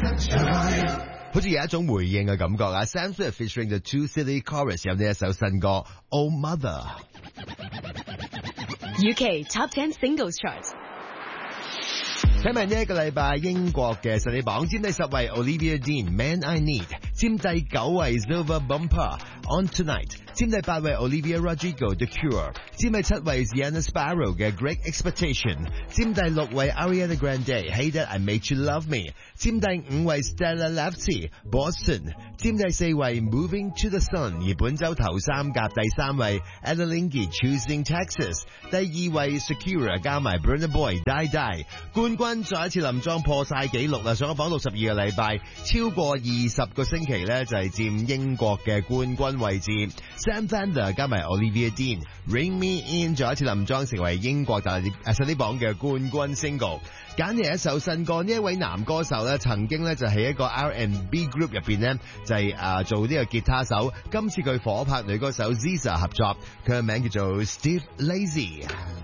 好似有一種回應嘅感覺啊 Sam Smith featuring the Two City Chorus 有呢一首新歌 Oh Mother。 UK Top 10 Singles Chart。 睇埋呢一個禮拜英國嘅實力榜，佔第10位 Olivia Dean Man I Need， 佔第9位 Silver Bumper On Tonight， 佔第8位 Olivia Rodrigo The Cure， 佔第7位 Sienna Sparrow 嘅 Great Expectation， 佔第6位 Ariana Grande Hey That I Made You Love Me， 佔第5位 Stella Lefty Boston， 佔第4位 Moving to the Sun， 而本周頭3甲第3位 Adeline Choosing Texas， 第2位 Shakira 加埋 Burna Boy Die Die， 冠軍再一次連莊破晒紀錄啦！上咗榜62個禮拜，超過20個星期呢就係佔英國嘅冠軍位置。Sam Fender 加埋 Olivia Dean Ring Me In 再一次連莊成為英國實力榜嘅冠軍 single。揀嚟一首新歌，呢一位男歌手呢曾經呢就喺一個 R&B group 入邊呢就係做呢個吉他手。今次佢夥拍女歌手 Ziza 合作，佢嘅名叫做 Steve Lacy。